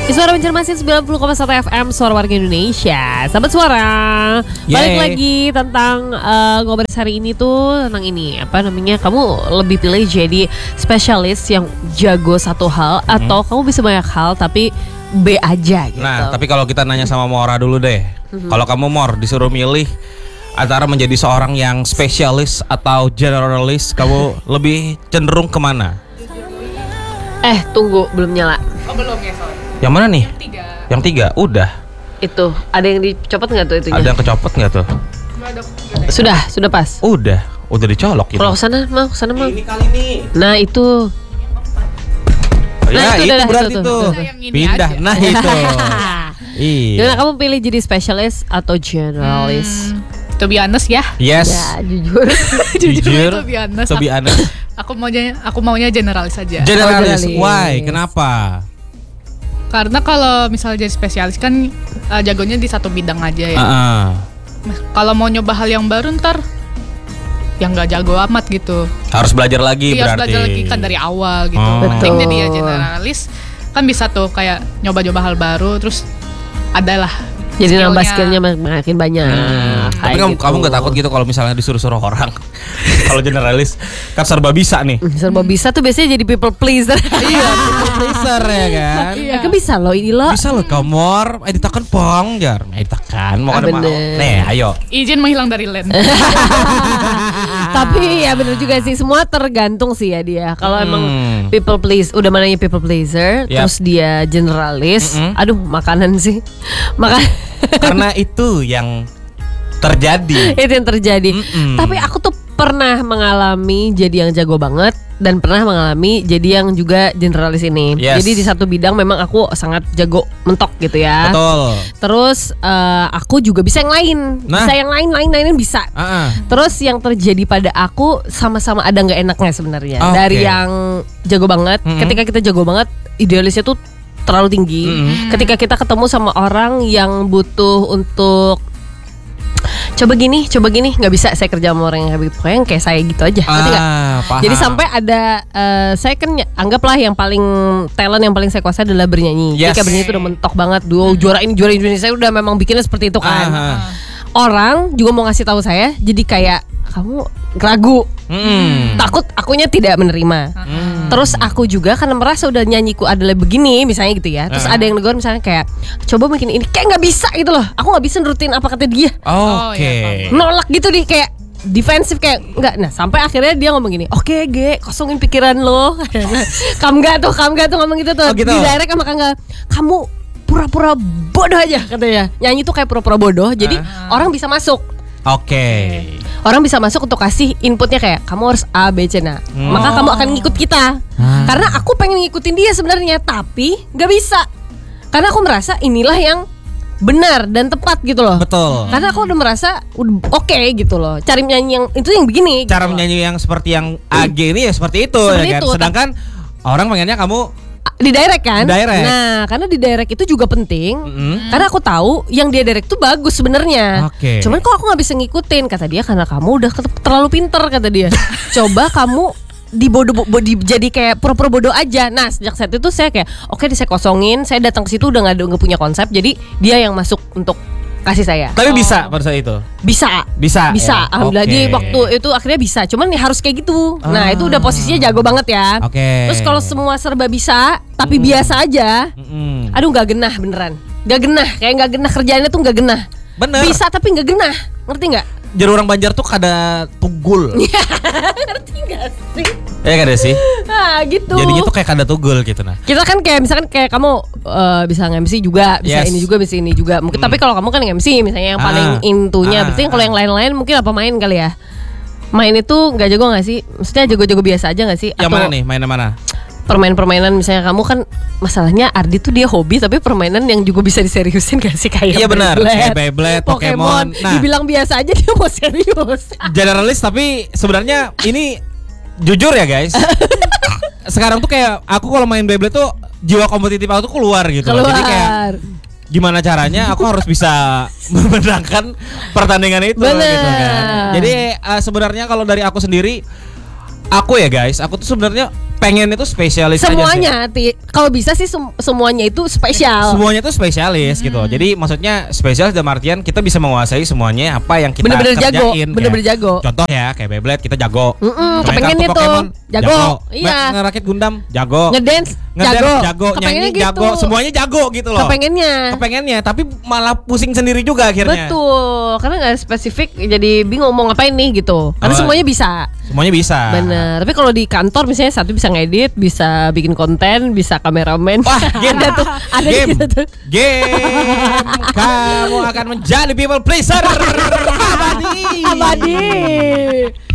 Suara Banjarmasin 90,1 FM, Suara Warga Indonesia. Sahabat Suara, balik lagi tentang ngobrol hari ini tuh tentang ini, apa namanya, kamu lebih pilih jadi spesialis yang jago satu hal atau kamu bisa banyak hal tapi B aja gitu. Nah, tapi kalau kita nanya sama Mora dulu deh, kalau kamu Mor disuruh milih antara menjadi seorang yang spesialis atau generalis, kamu lebih cenderung kemana? Tunggu, belum nyala. Oh belum ya, sorry. Yang mana nih? Yang 3. Udah. Itu ada yang dicopot nggak tuh itunya? Ada yang kecopot nggak tuh? Sudah pas. Udah dicolok gitu. Kalau kesana mau. Ini kali nih. Nah itu. Nah, itu itu dah, berarti itu. tuh. Yang ini Pindah. aja. Nah itu. Iya. Gimana kamu pilih jadi spesialis atau generalis? To be honest ya. Yes. Ya jujur. Jujur. To be honest. To be honest. Aku maunya generalis saja. Generalis. Generalis. Why? Kenapa? Karena kalau misalnya jadi spesialis kan jagonya di satu bidang aja ya. Kalau mau nyoba hal yang baru ntar yang nggak jago amat gitu. Harus belajar lagi Iya, harus berarti. belajar lagi kan dari awal gitu. Oh. Penting Betul. jadi ya generalis kan bisa tuh kayak nyoba-nyoba hal baru terus adalah Jadi nambah skillnya makin banyak. Tapi Kayak kamu nggak takut gitu kalau misalnya disuruh-suruh orang? Kalau generalis kan serba bisa nih. Serba bisa tuh biasanya jadi people pleaser. Iya, people pleaser ya kan. Ya kan bisa loh ini loh. Bisa loh kamor, ditekan pong jar, ditekan mau kan mau. bener. Nih, ayo. izin menghilang dari land. Tapi ya bener juga sih, semua tergantung sih ya dia. Kalau emang people please, udah mananya people pleaser, Yap. terus dia generalis. Aduh, makanan sih. Karena itu yang terjadi. Itu yang terjadi. Tapi aku tuh pernah mengalami jadi yang jago banget dan pernah mengalami jadi yang juga generalis ini. Yes. Jadi di satu bidang memang aku sangat jago mentok gitu ya. Betul. Terus aku juga bisa yang lain, Nah. bisa yang lain bisa. Terus yang terjadi pada aku sama-sama ada nggak enaknya sebenarnya. Oke. Dari yang jago banget, ketika kita jago banget, idealisnya tuh terlalu tinggi. Ketika kita ketemu sama orang yang butuh untuk coba gini, nggak bisa saya kerja sama orang yang kayak begitu, kayak kayak saya gitu aja. Ngerti nggak? Paham. Jadi sampai ada saya kan anggaplah yang paling talent yang paling saya kuasai adalah bernyanyi. Jadi Yes. kayak bernyanyi itu udah mentok banget. Juara ini saya udah memang bikinnya seperti itu kan. Orang juga mau ngasih tahu saya, jadi kayak kamu ragu, takut akunya tidak menerima. Terus aku juga karena merasa udah nyanyiku adalah begini misalnya gitu ya. Terus ada yang negur misalnya kayak coba bikin ini, kayak nggak bisa gitu loh. Aku nggak bisa nurutin apa kata dia. Oke. Nolak gitu di kayak defensif kayak enggak. Nah sampai akhirnya dia ngomong gini, oke Ge, kosongin pikiran lo. Kamu nggak tuh ngomong gitu tuh. Oh, gitu. Di direct sama kamu pura-pura bodoh aja katanya. Nyanyi tuh kayak pura-pura bodoh. Jadi orang bisa masuk. Oke. Orang bisa masuk untuk kasih inputnya kayak kamu harus A, B, C. Nah, maka kamu akan ngikut kita. Karena aku pengen ngikutin dia sebenarnya, tapi nggak bisa. Karena aku merasa inilah yang benar dan tepat gitu loh. Betul. Karena aku udah merasa oke gitu loh. Cari nyanyi yang itu yang begini. Cara gitu loh. menyanyi yang seperti yang AG ini ya seperti itu, Seperti ya kan? itu. Sedangkan orang pengennya kamu Di direct kan? Direct. Nah, karena di direct itu juga penting. Karena aku tahu yang dia direct tuh bagus sebenarnya. Oke. Cuman kok aku nggak bisa ngikutin kata dia karena kamu udah terlalu pinter kata dia. Coba kamu jadi kayak pura-pura bodoh aja. Nah sejak saat itu saya kayak oke, saya kosongin. Saya datang ke situ udah nggak punya konsep. Jadi dia yang masuk untuk kasih saya. tapi bisa pada saat itu. Bisa. Ya? Alhamdulillah. Oke. Jadi waktu itu akhirnya bisa. Cuman ya harus kayak gitu. Nah itu udah posisinya jago banget ya. Oke. Terus kalau semua serba bisa tapi biasa aja, aduh nggak genah beneran. Nggak genah. Kayak nggak genah kerjaannya tuh nggak genah. Bener. Bisa tapi nggak genah. Ngerti nggak? Jadi orang Banjar tuh kada tugul. Ngerti nggak sih? Ya kada sih. Nah gitu. Jadinya tuh kayak kada tugul gitu nah. Kita kan kayak misalkan kayak kamu bisa nge-MC juga, bisa Yes. ini juga, bisa ini juga. Mungkin tapi kalau kamu kan nge-MC misalnya yang paling intunya, berarti kalau yang lain-lain mungkin apa main kali ya? Main itu nggak jago nggak sih? Maksudnya jago-jago biasa aja nggak sih? Yang mana nih? Mainan mana? Permainan misalnya kamu kan masalahnya Ardi tuh dia hobi tapi permainan yang juga bisa diseriusin gak sih kayak Iya benar, kayak Beyblade, Pokemon. Nah, dibilang biasa aja dia mau serius. generalis tapi sebenarnya ini jujur ya guys. Sekarang tuh kayak aku kalau main Beyblade tuh jiwa kompetitif aku tuh keluar gitu loh. Jadi kayak gimana caranya aku harus bisa memenangkan pertandingan itu Bener. gitu kan. Jadi sebenarnya kalau dari aku sendiri aku ya guys, aku tuh sebenarnya pengen itu spesialis semuanya aja sih. kalau bisa sih semuanya itu spesial. Semuanya tuh spesialis gitu. Jadi maksudnya spesialis dalam artian kita bisa menguasai semuanya apa yang kita bener-bener kerjain. jago, bener-bener jago. Contoh ya kayak Beyblade kita jago. Kepengen itu jago. Iya. Ngerakit Gundam jago. Ngedance jago. Nyanyi gitu. jago, semuanya jago gitu loh. Kepengennya, tapi malah pusing sendiri juga akhirnya. Betul, karena nggak spesifik, jadi bingung mau ngapain nih gitu. Karena semuanya bisa. Semuanya bisa. Bener. Tapi kalau di kantor misalnya satu bisa ngedit, bisa bikin konten, bisa kameramen. Wah, game ada tuh, ada game. gitu tuh. Game. Kamu akan menjadi people pleaser. Abadi. Abadi.